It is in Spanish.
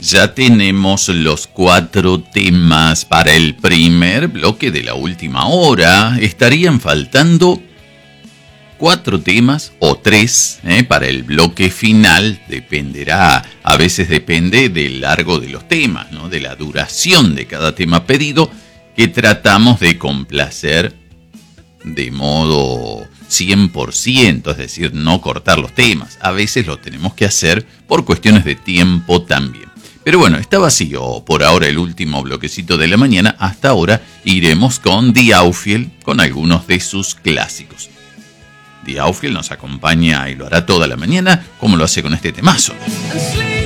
ya tenemos los 4 temas para el primer bloque de la última hora. Estarían faltando 4 temas o 3 para el bloque final. Dependerá, a veces depende del largo de los temas, ¿no? De la duración de cada tema pedido, que tratamos de complacer de modo 100%, es decir, no cortar los temas. A veces lo tenemos que hacer por cuestiones de tiempo también. Pero bueno, está vacío por ahora el último bloquecito de la mañana. Hasta ahora iremos con Die Auffiel, con algunos de sus clásicos. Die Auffiel nos acompaña y lo hará toda la mañana, como lo hace con este temazo.